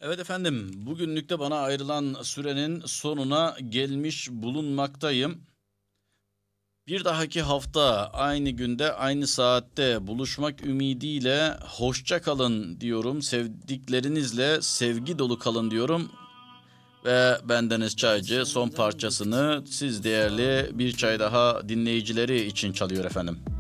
Evet efendim, bugünlük de bana ayrılan sürenin sonuna gelmiş bulunmaktayım. Bir dahaki hafta aynı günde, aynı saatte buluşmak ümidiyle hoşça kalın diyorum. Sevdiklerinizle sevgi dolu kalın diyorum. Ve bendeniz Çaycı son Senden parçasını bıktım siz bu değerli bir çay saatte. daha dinleyicileri için çalıyor efendim.